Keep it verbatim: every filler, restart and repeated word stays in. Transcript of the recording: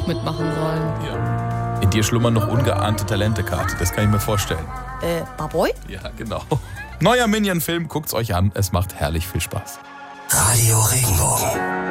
auch mitmachen sollen. Ja. In dir schlummern noch ungeahnte Talente, Kathi. Das kann ich mir vorstellen. Äh, Barboy? Ja, genau. Neuer Minion-Film, guckt's euch an. Es macht herrlich viel Spaß. Radio Regenbogen.